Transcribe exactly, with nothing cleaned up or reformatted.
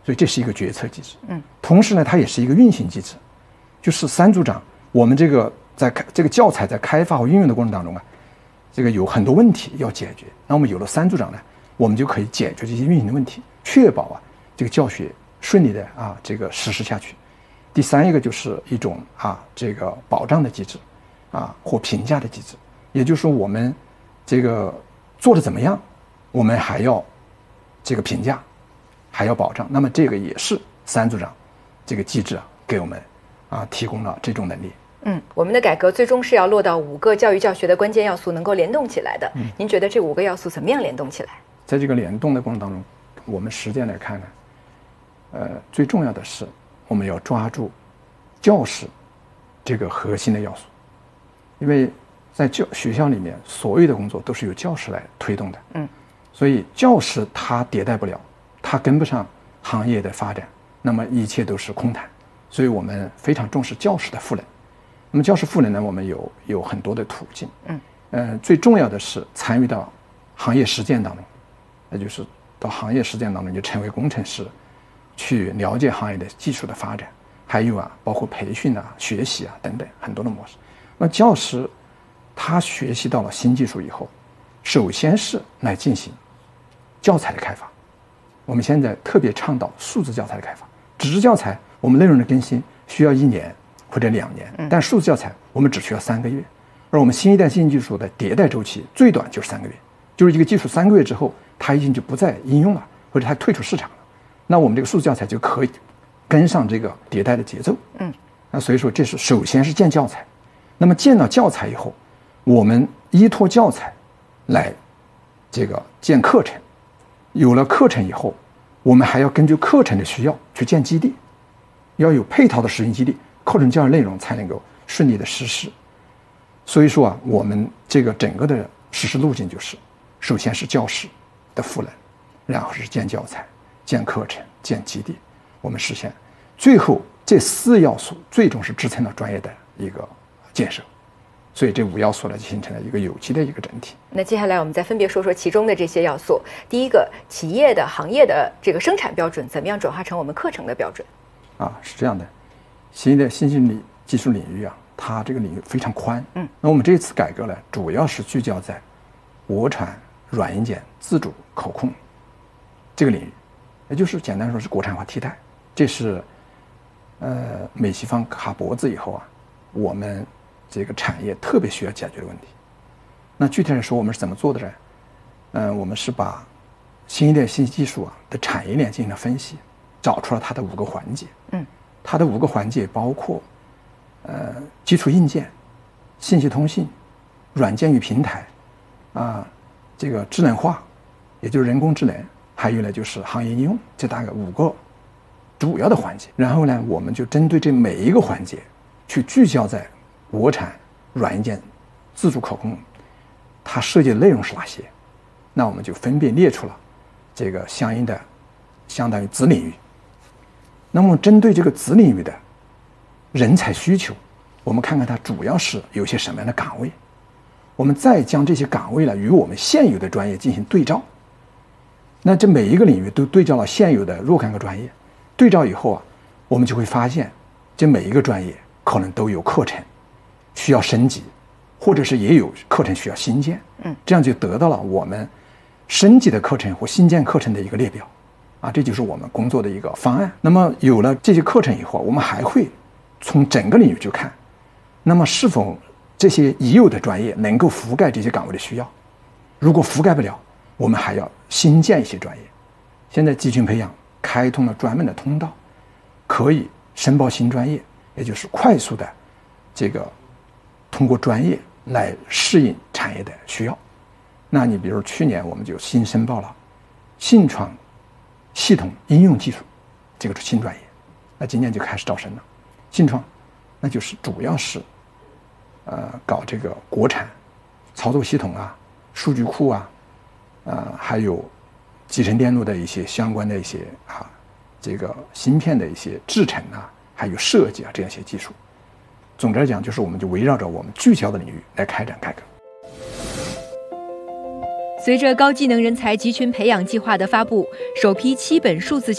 所以这是一个决策机制。嗯，同时呢，它也是一个运行机制，就是三组长，我们这个在开这个教材在开发和运用的过程当中啊，这个有很多问题要解决。那我们有了三组长呢，我们就可以解决这些运行的问题，确保啊这个教学顺利的啊这个实施下去。第三一个就是一种啊这个保障的机制，啊或评价的机制，也就是说我们这个做的怎么样，我们还要这个评价，还要保障。那么这个也是三组长这个机制啊给我们啊提供了这种能力。 嗯，我们的改革最终是要落到五个教育教学的关键要素能够联动起来的。嗯，您觉得这五个要素怎么样联动起来？ 在这个联动的过程当中，我们实践来看呢，呃，最重要的是我们要抓住教师这个核心的要素，因为在教学校里面，所有的工作都是由教师来推动的。嗯，所以教师他迭代不了，他跟不上行业的发展，那么一切都是空谈。所以我们非常重视教师的赋能。那么教师赋能呢，我们有有很多的途径。嗯，呃，最重要的是参与到行业实践当中，那就是到行业实践当中就成为工程师，去了解行业的技术的发展，还有啊，包括培训啊、学习啊等等很多的模式。那教师他学习到了新技术以后，首先是来进行教材的开发。我们现在特别倡导数字教材的开发，纸质教材我们内容的更新需要一年或者两年，但数字教材我们只需要三个月，而我们新一代新技术的迭代周期最短就是三个月，就是一个技术三个月之后它已经就不再应用了，或者它退出市场了，那我们这个数字教材就可以跟上这个迭代的节奏。嗯，那所以说这是首先是建教材，那么建了教材以后，我们依托教材来这个建课程，有了课程以后，我们还要根据课程的需要去建基地，要有配套的实行基地，课程教育内容才能够顺利的实施。所以说啊，我们这个整个的实施路径就是，首先是教师的赋能，然后是建教材、建课程、建基地，我们实现。最后这四要素最终是支撑了专业的一个建设。所以这五要素呢，形成了一个有机的一个整体。 那接下来我们再分别说说其中的这些要素。第一个，企业的行业的这个生产标准怎么样转化成我们课程的标准？ 啊，是这样的，新的新兴领技术领域啊，它这个领域非常宽。嗯，那我们这次改革呢，主要是聚焦在国产软硬件自主可控这个领域，也就是简单说是国产化替代。这是呃美西方卡脖子以后啊，我们这个产业特别需要解决的问题。那具体来说，我们是怎么做的呢？嗯、呃，我们是把新一代新技术啊的产业链进行了分析，找出了它的五个环节。嗯，它的五个环节包括呃基础硬件、信息通信、软件与平台啊，这个智能化，也就是人工智能，还有呢就是行业应用，这大概五个主要的环节。然后呢，我们就针对这每一个环节去聚焦在国产软硬件自主可控，它涉及的内容是哪些？那我们就分别列出了这个相应的相当于子领域。那么针对这个子领域的人才需求，我们看看它主要是有些什么样的岗位，我们再将这些岗位呢与我们现有的专业进行对照。那这每一个领域都对照了现有的若干个专业，对照以后啊，我们就会发现这每一个专业可能都有课程需要升级，或者是也有课程需要新建。嗯，这样就得到了我们升级的课程或新建课程的一个列表啊，这就是我们工作的一个方案。那么有了这些课程以后，我们还会从整个领域去看，那么是否这些已有的专业能够覆盖这些岗位的需要？如果覆盖不了，我们还要新建一些专业。现在集群培养开通了专门的通道，可以申报新专业，也就是快速的这个通过专业来适应产业的需要。那你比如去年我们就新申报了信创系统应用技术这个新专业，那今年就开始招生了。信创那就是主要是呃搞这个国产操作系统啊、数据库啊，呃还有集成电路的一些相关的一些啊这个芯片的一些制程啊，还有设计啊这样一些技术。总的来讲，就是我们就围绕着我们聚焦的领域来开展改革。 随着高技能人才集群培养计划的发布，首批七本数字